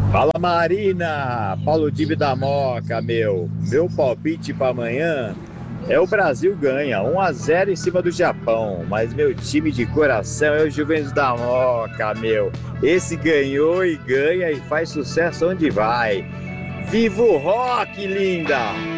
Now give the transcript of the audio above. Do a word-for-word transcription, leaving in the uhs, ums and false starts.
Fala Marina, Paulo Dibe da Moca, meu. Meu palpite para amanhã é o Brasil ganha um a zero em cima do Japão, mas meu time de coração é o Juventus da Moca, meu. Esse ganhou e ganha e faz sucesso onde vai. Viva o rock, linda!